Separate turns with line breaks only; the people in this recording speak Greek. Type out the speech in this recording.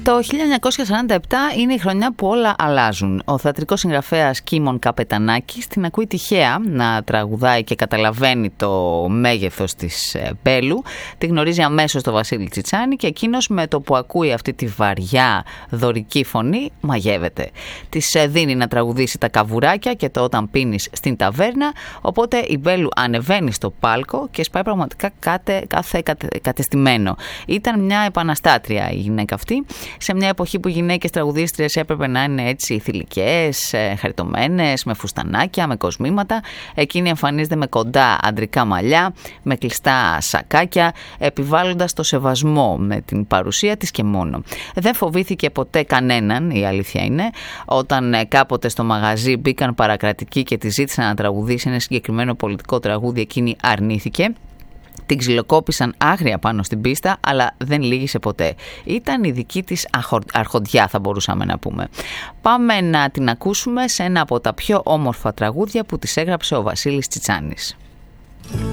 Το 1947 είναι η χρονιά που όλα αλλάζουν. Ο θεατρικός συγγραφέας Κίμων Καπετανάκης την ακούει τυχαία να τραγουδάει και καταλαβαίνει το μέγεθος της Μπέλου. Τη γνωρίζει αμέσως το Βασίλη Τσιτσάνη και εκείνος με το που ακούει αυτή τη βαριά δωρική φωνή μαγεύεται. Της δίνει να τραγουδήσει τα καβουράκια και το «Όταν πίνεις» στην ταβέρνα, οπότε η Μπέλου ανεβαίνει στο πάλκο και σπάει πραγματικά κάθε κατεστημένο. Ήταν μια επαναστάτρια η γυναίκα αυτή, σε μια εποχή που οι γυναίκες τραγουδίστριες έπρεπε να είναι έτσι θηλυκές, χαριτωμένες, με φουστανάκια, με κοσμήματα. Εκείνη εμφανίζεται με κοντά αντρικά μαλλιά, με κλειστά σακάκια, επιβάλλοντας το σεβασμό με την παρουσία της και μόνο. Δεν φοβήθηκε ποτέ κανέναν, η αλήθεια είναι. Όταν κάποτε στο μαγαζί μπήκαν παρακρατικοί και τη ζήτησαν να τραγουδήσει ένα συγκεκριμένο πολιτικό τραγούδι, εκείνη αρνήθηκε. Την ξυλοκόπησαν άγρια πάνω στην πίστα, αλλά δεν λύγησε ποτέ. Ήταν η δική της αρχοντιά, θα μπορούσαμε να πούμε. Πάμε να την ακούσουμε σε ένα από τα πιο όμορφα τραγούδια που της έγραψε ο Βασίλης Τσιτσάνης.